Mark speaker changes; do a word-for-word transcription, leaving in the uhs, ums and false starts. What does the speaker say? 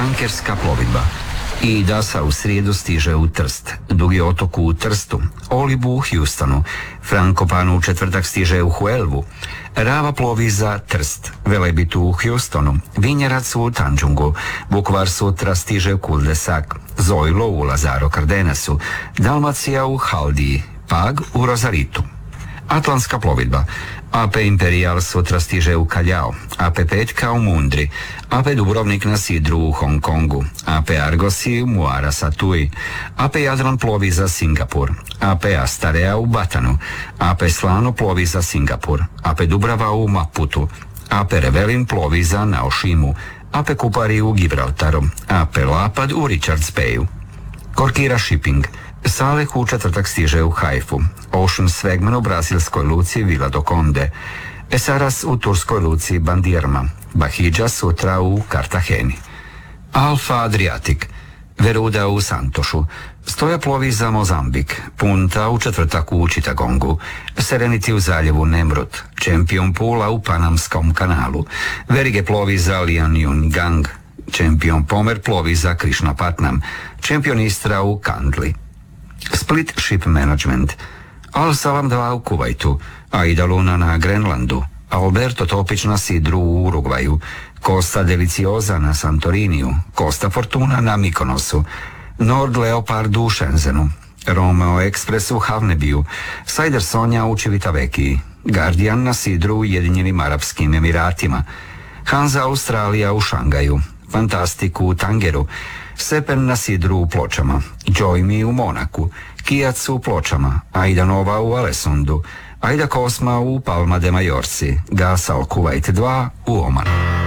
Speaker 1: tankerska plovidba. I Dasa u srijedu stiže u Trst, Dugi otok u Trstu, Olibu u Houstonu, Frankopan u četvrtak stiže u Huelvu, Rava plovi za Trst, Velebit u Houstonu, Vinjerac u Tanjungu, Bukvar sutra stiže u Cul-de-Sac, Zojlo u Lazaro Cardenasu, Dalmacija u Haldiji, Pag u Rosaritu. Atlantska plovidba. A P Imperial sutra stiže u Kaljao, A P Petka u Mundri, A P Dubrovnik na Sidru u Hong Kongu, A P Argosi u Muara Satui, A P Jadran plovi za Singapur, A P Astarea u Batanu, A P Slano plovi za Singapur, A P Dubrava u Maputu, A P Revelin plovi za Naošimu, A P Kupari u Gibraltaru, A P Lapad u Richards Bayu. Korkira Shipping. Saleh u četvrtak stiže u Haifu, Ocean Swagman u brazilskoj luci Vila do Conde, Esaras u turskoj luci Bandirma, Bahidža sutra u Kartaheni. Alfa Adriatic. Veruda u Santošu, Stoja plovi za Mozambik, Punta u četvrtak u Čitagongu, Serenity u zaljevu Nemrut, Champion Pula u Panamskom kanalu, Verige plovi za Lianyungang, Champion Pomer plovi za Krishnapatnam, Champion Istra u Kandli. Split Ship Management. Al Salam dva u Kuvajtu, Aida Luna na Grenlandu, Alberto Topić na Sidru u Urugvaju, Costa Deliciosa na Santoriniju, Costa Fortuna na Mikonosu, Nord Leopard u Shenzenu, Romeo Express u Havnebiju, Sajder Sonja u Civitavekiji, Guardian na Sidru u Ujedinjenim Arapskim Emiratima, Hansa Australija u Šangaju, Fantastic u Tangeru, Sepen na Sidru u Pločama, Joy Me u Monaku, Kijac u Pločama, Aida Nova u Alesundu, Aida Kosma u Palma de Majorci, Gas Al Kuwait dva u Omanu.